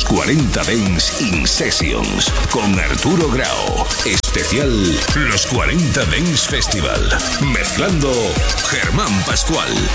40 Dance in Sessions con Arturo Grau. Especial Los 40 Dance Festival. Mezclando Germán Pascual.